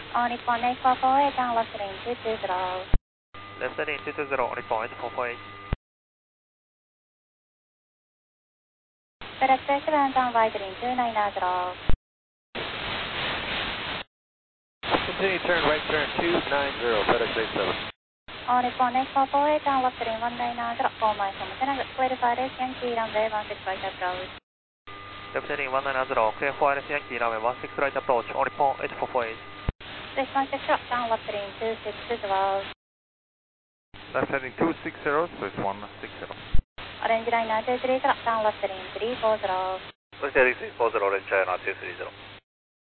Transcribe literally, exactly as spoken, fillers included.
On Nippon eight four four eight, down left heading two two zero. Left heading two two zero, on Nippon eight four four eight. FedEx seven, down right heading two nine nine zero. Continue turn right turn two nine zero, FedEx eight seven. On Nippon eight four four eight, down left heading one nine nine zero, four miles from Senaga, clear five days, Yankee runway one six right approach. Left heading one nine zero, clear four days, Yankee runway one six right approach, on Nippon eight four four eight. six one six zero, down left heading two six two zero. Left heading two six zero, so it's one six zero. Orange line nine two three zero, down left heading three four zero. Left heading three four zero, Orange line nine two three zero.